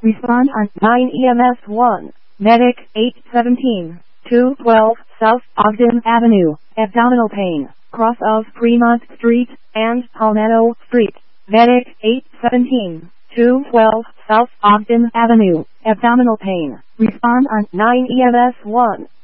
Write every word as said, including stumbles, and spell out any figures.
Respond on nine E M S one. Medic eight seventeen, two twelve South Ogden Avenue, abdominal pain, cross of Fremont Street and Palmetto Street. Medic eight seventeen, two twelve South Ogden Avenue, abdominal pain. Respond on nine E M S one.